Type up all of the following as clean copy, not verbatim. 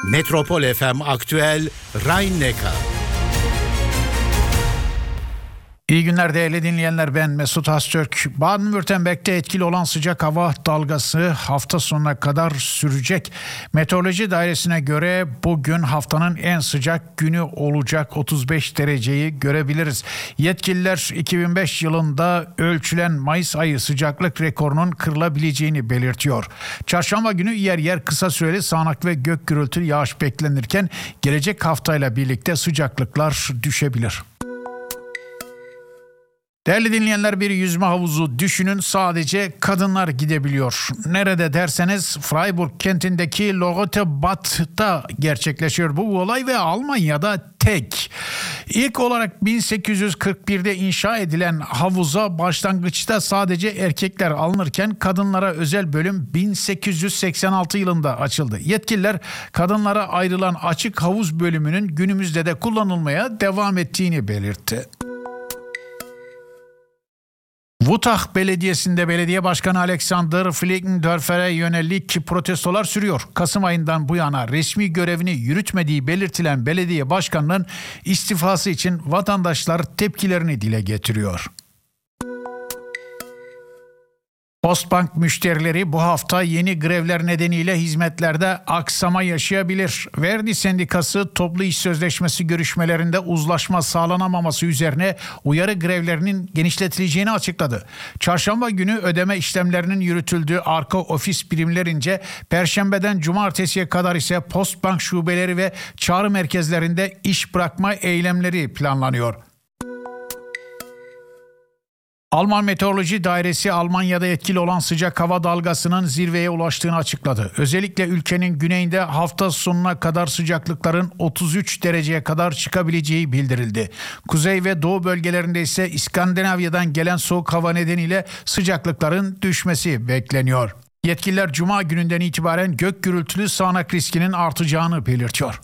Metropol FM Aktüel Rhein-Neckar. İyi günler değerli dinleyenler, ben Mesut Öztürk. Baden-Württemberg'de etkili olan sıcak hava dalgası hafta sonuna kadar sürecek. Meteoroloji Dairesi'ne göre bugün haftanın en sıcak günü olacak, 35 dereceyi görebiliriz. Yetkililer 2005 yılında ölçülen Mayıs ayı sıcaklık rekorunun kırılabileceğini belirtiyor. Çarşamba günü yer yer kısa süreli sağanak ve gök gürültülü yağış beklenirken gelecek haftayla birlikte sıcaklıklar düşebilir. Değerli dinleyenler, bir yüzme havuzu düşünün, sadece kadınlar gidebiliyor. Nerede derseniz Freiburg kentindeki Lorotebad'da gerçekleşiyor bu olay ve Almanya'da tek. İlk olarak 1841'de inşa edilen havuza başlangıçta sadece erkekler alınırken kadınlara özel bölüm 1886 yılında açıldı. Yetkililer kadınlara ayrılan açık havuz bölümünün günümüzde de kullanılmaya devam ettiğini belirtti. Wutach Belediyesi'nde belediye başkanı Alexander Flickendörfer'e yönelik protestolar sürüyor. Kasım ayından bu yana resmi görevini yürütmediği belirtilen belediye başkanının istifası için vatandaşlar tepkilerini dile getiriyor. Postbank müşterileri bu hafta yeni grevler nedeniyle hizmetlerde aksama yaşayabilir. Verdi Sendikası toplu iş sözleşmesi görüşmelerinde uzlaşma sağlanamaması üzerine uyarı grevlerinin genişletileceğini açıkladı. Çarşamba günü ödeme işlemlerinin yürütüldüğü arka ofis birimlerince Perşembeden Cumartesiye kadar ise Postbank şubeleri ve çağrı merkezlerinde iş bırakma eylemleri planlanıyor. Alman Meteoroloji Dairesi Almanya'da etkili olan sıcak hava dalgasının zirveye ulaştığını açıkladı. Özellikle ülkenin güneyinde hafta sonuna kadar sıcaklıkların 33 dereceye kadar çıkabileceği bildirildi. Kuzey ve doğu bölgelerinde ise İskandinavya'dan gelen soğuk hava nedeniyle sıcaklıkların düşmesi bekleniyor. Yetkililer Cuma gününden itibaren gök gürültülü sağanak riskinin artacağını belirtiyor.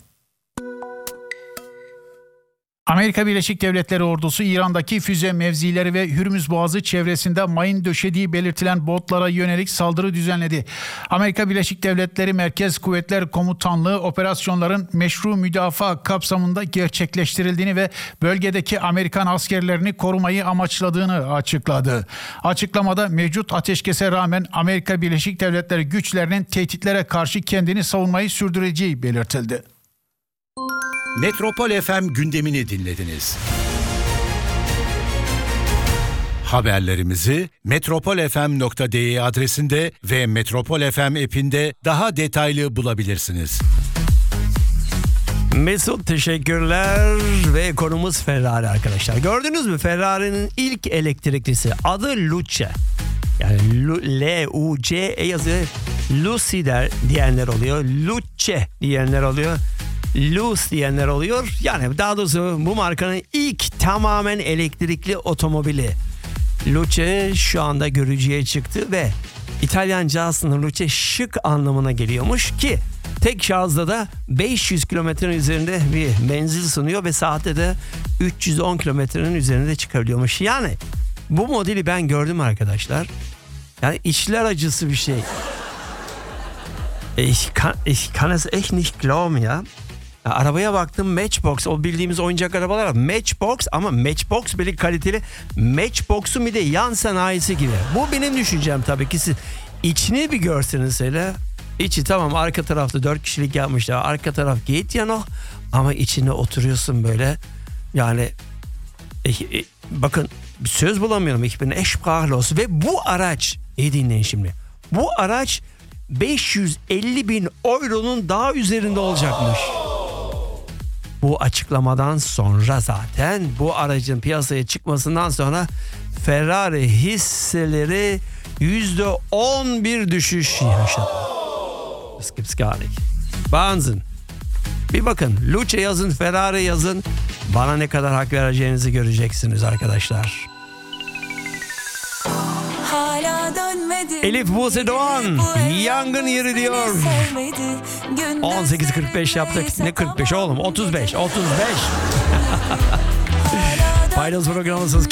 Amerika Birleşik Devletleri ordusu İran'daki füze mevzileri ve Hürmüz Boğazı çevresinde mayın döşediği belirtilen botlara yönelik saldırı düzenledi. Amerika Birleşik Devletleri Merkez Kuvvetler Komutanlığı operasyonların meşru müdafaa kapsamında gerçekleştirildiğini ve bölgedeki Amerikan askerlerini korumayı amaçladığını açıkladı. Açıklamada mevcut ateşkese rağmen Amerika Birleşik Devletleri güçlerinin tehditlere karşı kendini savunmayı sürdüreceği belirtildi. Metropol FM gündemini dinlediniz. Haberlerimizi metropolfm.de adresinde ve Metropol FM app'inde daha detaylı bulabilirsiniz. Mesut, teşekkürler ve konumuz Ferrari arkadaşlar. Gördünüz mü, Ferrari'nin ilk elektriklisi adı Luce. Yani L-U-C-E yazıyor. Lucy diyenler oluyor. Luce diyenler oluyor. Luce diyenler oluyor. Yani daha doğrusu bu markanın ilk tamamen elektrikli otomobili. Luce şu anda görücüye çıktı ve İtalyanca aslında Luce şık anlamına geliyormuş ki tek şarjda da 500 kilometrenin üzerinde bir menzil sunuyor ve saatte de 310 kilometrenin üzerinde çıkabiliyormuş. Yani bu modeli ben gördüm arkadaşlar. Yani içler acısı bir şey. Ich kann es echt nicht glauben ya. Arabaya baktım, Matchbox, o bildiğimiz oyuncak arabalar var. Matchbox, ama Matchbox bile kaliteli. Matchbox'un bir de yan sanayisi gibi. Bu benim düşüncem tabii ki. Siz içini bir görseniz hele. İçi tamam, arka tarafta 4 kişilik yapmışlar. Arka taraf geht ya noch. Ama içine oturuyorsun böyle. Yani bakın, söz bulamıyorum. Ich bin echt sprachlos. Ve bu araç, iyi dinleyin şimdi. Bu araç 550.000 euronun daha üzerinde olacakmış. Bu açıklamadan sonra, zaten bu aracın piyasaya çıkmasından sonra Ferrari hisseleri %11 düşüş yaşadı. Das gibt's gar nicht. Wahnsinn. Bir bakın, Luce yazın, Ferrari yazın. Bana ne kadar hak vereceğinizi göreceksiniz arkadaşlar. Elif Buse Doğan, yangın yeri diyor. 18.45 yaptık. Ne 45 oğlum? 35. Paydos programısınız.